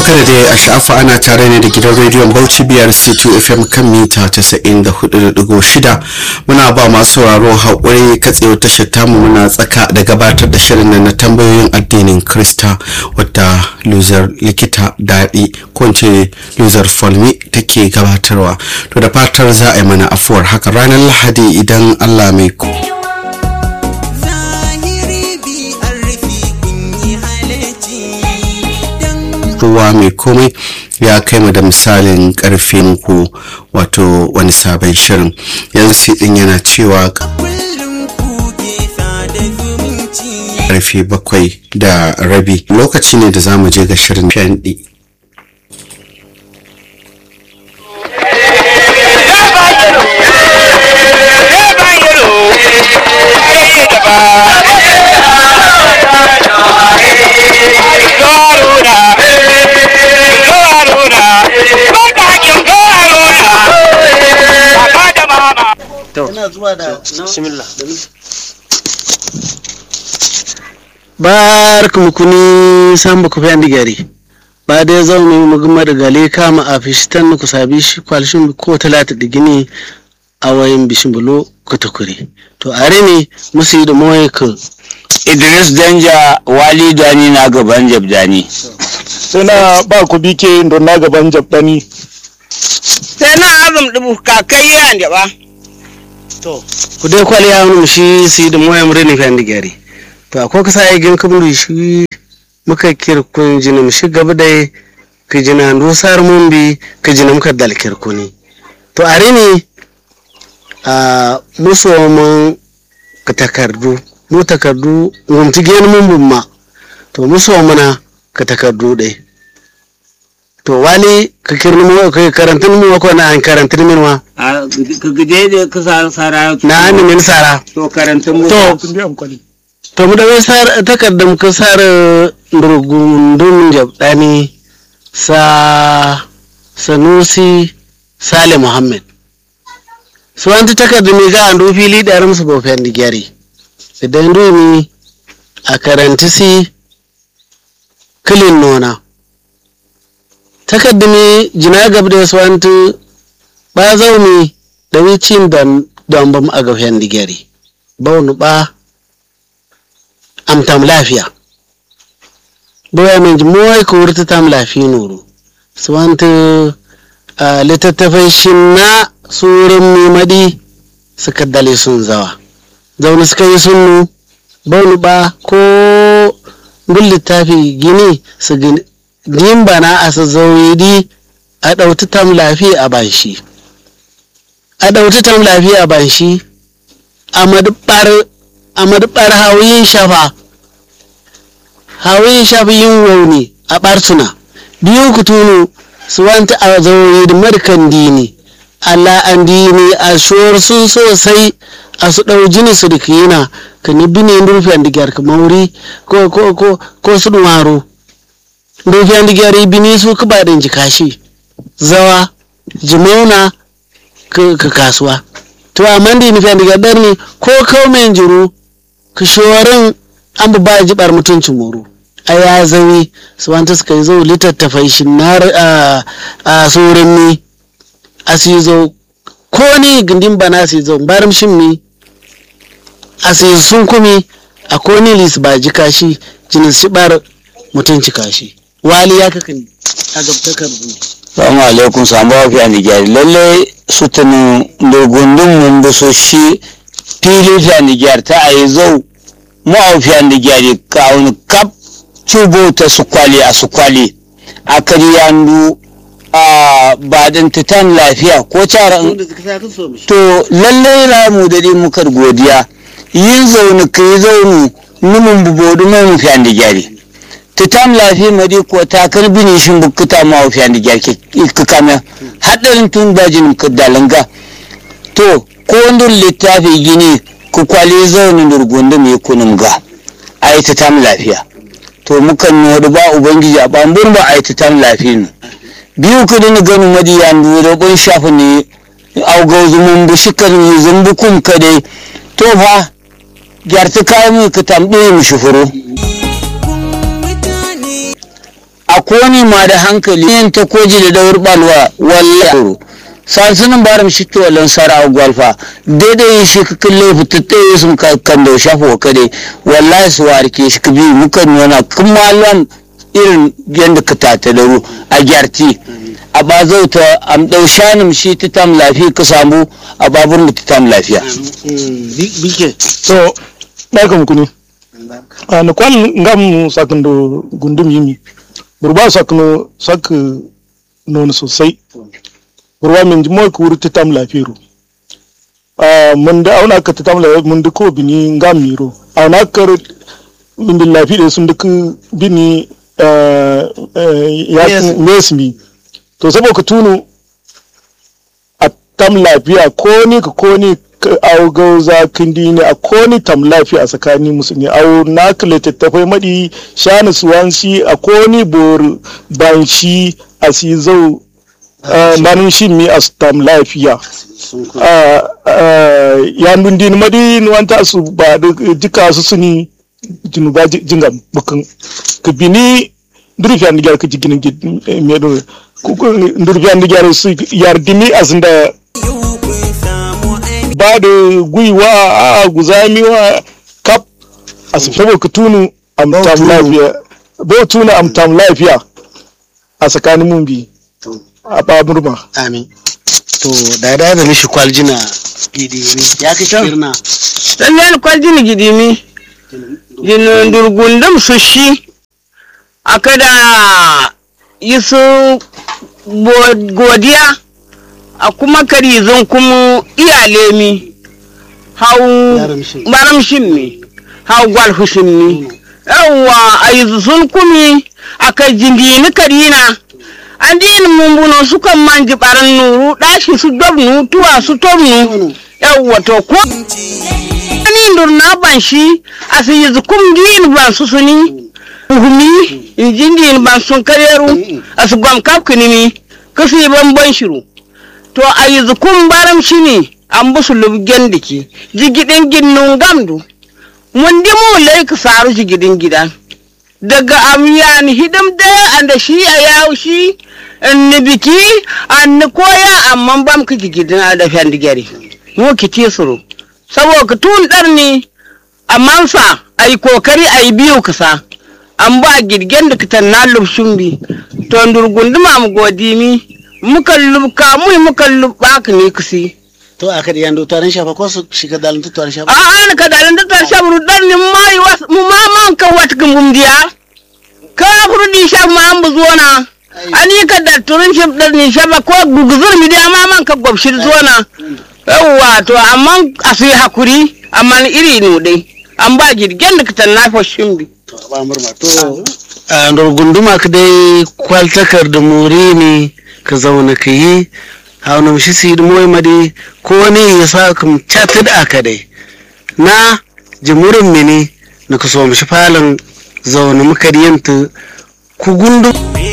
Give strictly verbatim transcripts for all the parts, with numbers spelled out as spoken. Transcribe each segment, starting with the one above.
kada dai a sha'afa ana tare ne da gidan rediyon Bauchi biyar C two F M kan mita casa'in da hudu da digo shida. Muna ba masu sauraro haƙuri katsewar tashar tamu, muna tsaka da gabatar da shirin nan na tambayoyin addinin Krista wadda Luzar Likita Daɗi ko ce Luzar Folmi take gabatarwa. To da fatar za a yi mana afuwar haka ranar Lahadi idan Allah mai ku. Ruwa mai komai ya kai mu da misalin karfe muku wato wani sabon shirin yanzu din yana cewa karfe bakwai da rabi lokaci ne da zamu je ga shirin fendi. barkamu kuni samba ku fendi gari ba da zaune mu gama da gale kama a fishtan ku sabi shi kwalshin ko talata digini a wayin bishimbulo ku takure to are ne musu da moyekul Idris Danja wali dani na gaban jabdani suna ba ku bike don na gaban jabdani sai na azum dubu kakai yan jaba to ku dai kwali ya wani shi su da moyam rini fendi gari to akwai kasa ya gin kabulu shi muka kirkun jini mu shi gaba da ka jina dosar mun bi ka jina muka dal kirkuni to are ne a muso mun ka takardu mu takardu gumti gen mun bumma to muso muna ka takardu dai to wali ka kirni mu ka karantun mu ko na an karantun min ma a ka gide da ka sa sara na ni min sara to karantun mu to to mu da wai sar takardum ka sar ndurgundun jabdani sa Sanusi Sale Muhammad su an ta takardumi ga an do fili da ramsu go fendi gari idan domi a karanti si kilin nona takardumi jina gab da su an ta ba zauni da wicin dan don bam a ga fendi gari baunu ba amtam lafiya boya min moy ko wurta tam lafi nuru su an ta littattafai shinna surun mimadi suka dale sun zawa zaune suka yi sunnu baunu ba ko gun littafi gini su gin bana a su zauyidi a ɗauti tam lafi a banshi a ɗauti tam lafi a banshi a madubar hawiyin shafa hawiyin shafa yin wauni a ɓarsuna biyu kutunu su wanta a zauyidi markan dini Allah an dini a shuwar sun sosai a su ɗau jini su da kiyina ka ni bine ndufiyan da gyar ka mauri ko ko ko ko su dumaro ndufiyan da gyar bini su ka ba da jikashi zawa jimauna ka kasuwa to amma da ni fiyan da gyar ne ko kau men jiru ka shorin an ba jibar mutuncin moro a ya zawi su wanta suka yi zo littattafai shi na a saurin ni asizo ko ni gindin bana asizo barim shimmi asizo sun kumi a ko ni lis ba jika shi jinin sibar mutunci kashi wali ya kakan a gabtakar bu assalamu alaikum samba fi ani gari lalle sutunu da gundun mun buso shi fili fi ani gari ta ayi zo mu au fi ani gari ka wani kap cubo ta su kwali a su kwali a kariyandu ba dan titan lafiya ko cara to lallai ramu da dai muka godiya yin zaune kai zaunu numun bubodu mai mu fi andi gyari titan lafiya madi ko ta karbi ne shin bukata ma fi andi gyari ka kama hadarin tun dajin ka dalanga to ko wanda littafi gini ku kwale zaune durgundu mai kunum ga ai titan lafiya to mukan nodu ba ubangiji a bambun ba ai titan lafiya ne biyu kudin ganin madiyan duro kun shafi ne auga zumun bu shikar ne zumbu kun kade to fa gyarta kai mu ka tambaye mu shufuro a koni ma da hankali yin ta koji da daur balwa wallahi sansunan baram shi to lan sara gwalfa daidai shi kalle fitatte sun kan da shafo kade wallahi su warke shi kabi mukan nuna kuma lan irin yanda ka tata daru a gyarti a bazauta am dau shanim shi ta tam lafiya ka samu a babur mu ta tam lafiya bike so barkan ku ne a na kwan ngam sakin da gundum yimi burba sakno sak non sosai burba min jimo ku wurti tam lafiru a mun da auna ka tam la mun da ko bini ngam miro auna kar min da lafiya sun da bini ya mesmi to saboda tunu a tam lafiya ko ni ka ko ni au gauza kindi ne a ko ni tam lafiya a tsakanin musulmi au na kalete tafai madi shana suwansi a ko ni bor banshi a si zau manin shi mi a tam lafiya ya nundin madi wanta su ba duka su suni jinuba jingam bukan kabini ndurfi an digar ka jiginin me do ndurfi an digar su yardimi azinda ba da gwiwa a guzami wa kap a sabo ka tunu am tam lafiya bo tunu am tam lafiya a tsakanin mun bi a baburma amin to da da da mishi kwaljina gidimi ya ka shirna dan kwaljina gidimi jin durgundum su shi akada yisu godiya a kuma karizon kuma iyale mi hau baramshin mi hau gwalfushin mi yawwa a yi sun kumi a kai jingini karina an dinin mumbuno su kan manji baran nuru ɗashi su dobnu tuwa su tobnu yawwa to ko ni durna ban shi a su yi zukum din ban su suni humi injin din ban sun kareru a su gwam kafkini mi kasi ban ban shiru to a yi zukun baram shi ne an busu lubgen diki jigidin ginnun gamdu mun di mu lai ka saru jigidin gidan daga amyan hidim da anda shi a yawo shi ni biki an ni koya amma bam ka jigidin a da fan digari mu ki tisuru saboda tun dar ni amma sa ai kokari ai biyu kasa an ba girgen da kitan na lubshun bi to ndurgunduma mu godimi mukan lubka mu mukan lubba ka ne kusi to aka da yando tarin shafa ko su shiga dalin tarin shafa a an ka dalin tarin shafa rudan ni mai was mu ma man ka wat gumbum dia ka furdi shafa ma an buzona ani ka da turin shaf dar ni shafa ko guguzur mi dia ma man ka gobshir zona yawa to amma afi hakuri amma iri ne dai an ba girgen da kitan na fashin bi to ba murma to a ndor gunduma ka dai kwaltakar da muri ne ka zauna ka yi hauna mishi sidi moy madi ko ne ya sa kum chatid aka dai na jimurin mini na ka so mishi falan zauna muka yanta ku gundu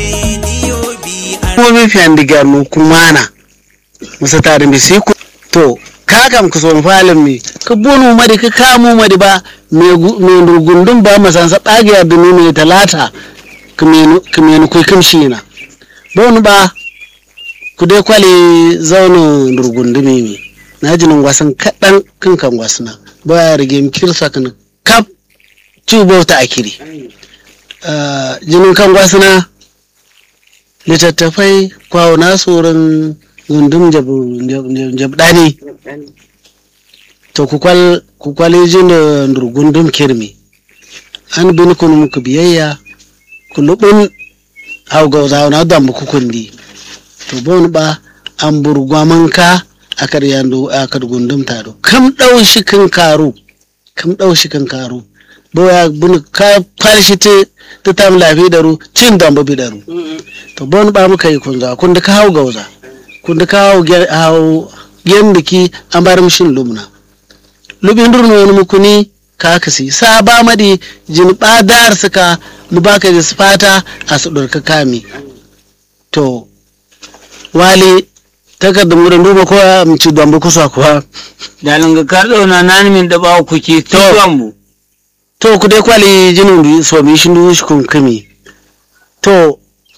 ko mi fi andiga no kumana musa tare mi sai ku to ka kam ka so falan mi ka bonu madi ka kamo madi ba me me gundun ba masan sa dagiya da ne talata kamenu kamenu kai kamshi na bonu ba ku dai kwale zaune durgundumi ne na jinin wasan kaɗan kankan wasuna ba ya rage kirsa kan kaf tubo ta akiri jinin kan wasuna littattafai kwawo na tsoron gundum jabdani to ku kwale jin da durgundum kirmi an bin kunu muku biyayya ku lubun hau ga zauna don muku kundi to bon ba an burgwaman ka a karyando a kargundum taro kam dau shi kan karo kam dau shi kan karo bo ya bun ka falshi te ta tam lafi daru cin dan babi daru to bon ba muka yi kunza kun da ka hawo gauza kun da ka hawo hawo yandiki an bar mishin lumna lubin durno wani mukuni ka kasi sa ba madi jin badar suka mu baka da sifata a su durka kami to wali takardar wurin duba ko mu ci dambu kusa kuwa dalin ga kardo na nan min da ba ku ki to dambu to ku dai kwali jinin bi so mi shin du shi kun kami to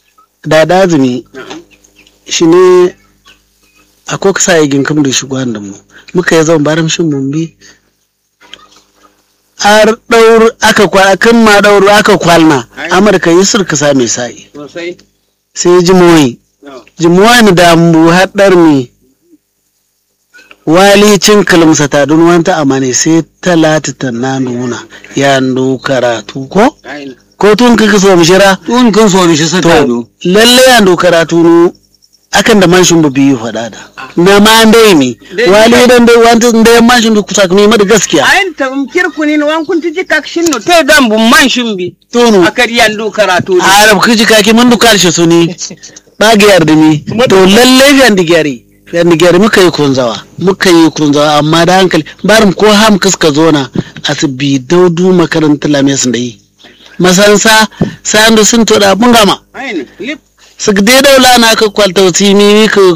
da dazumi shi ne akwai kasa yi ginkam da shi da mu muka yi zan baram shin mun bi ar daur aka kwa kan ma daur aka kwalna amurka yi surka sa mai sai sai jimoyi jimoyi da mu haddar mi wali cin kalmsa ta don wanta amane sai talata ta na nuna ya ndo karatu ko ko tun kaka so mishira tun kan so mishi sata do lalle ya ndo karatu no akan da manshin bu biyu fada da na ma dai mi wali dan dai wanta da manshin bu kusa kuma mai gaskiya ayin ta umkir kunin wan kun tiji kakshin no te dan bu manshin bi tono akar ya ndo karatu arab kiji kake mun dukar shi suni ba ga yarda mi to lalle yan digari yan digari muka yi kunzawa muka yi kunzawa amma da hankali barin ko ham kaska zona asibi daudu makarantar lames da yi masansa sandu sun toda mun gama ayin lip su dai daula na ka kwalta timi ka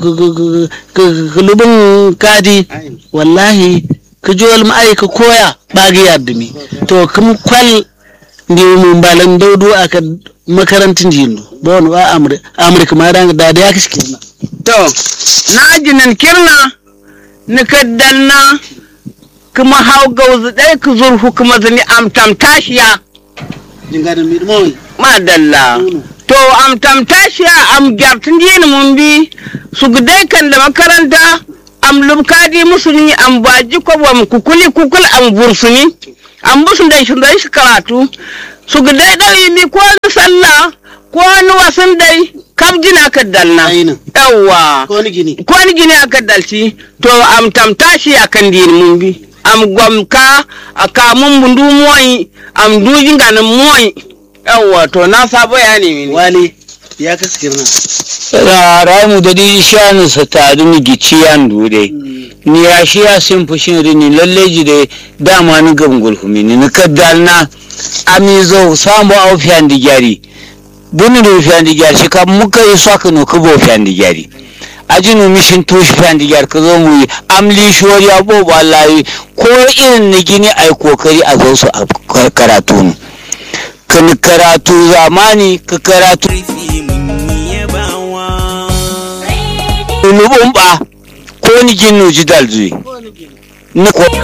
lubin kadi wallahi ka ji wal mai ka koya ba ga yadda mi to kuma kwal ndi mun balan daudu aka makarantin jindu bon wa amurka ma da da ya kishi kirna to na jinan kirna ni kaddanna kuma hau gauzu dai ku zurfu kuma zani amtam tashiya jingadan mi moy madalla to am tamtashiya am gyartin dini mun bi su gudai kan da makaranta am lubkadi musuni am baji ko bam kukuli kukul am bursuni am busun dai shi dai karatu su gudai dai mi ko sallah ko ni wasan dai kam jina ka dalna yawa ko ni gini ko ni gini aka dalci to am tamtashiya kan dini mun bi am gwamka aka mun bundu moyi am dujin ganin moyi yawwa to na sabo ya nemi ni wali ya kaskirna ra ramu da di shanu sa ta duni giciyan dude ni ya shi ya sin fushin rini lalle ji da dama ni gangul humi ni kaddalna amizo sambo au fiyan digari bunu do fiyan digari shi kam muka yi saka no kubo fiyan digari ajinu mishin tushi fiyan digari ka zo mu amli shori abo wallahi ko irin ni gini ai kokari a zo su a karatu ne kan karatu zamani ka karatu lubun ba ko ni ginu ji dalzi ni ko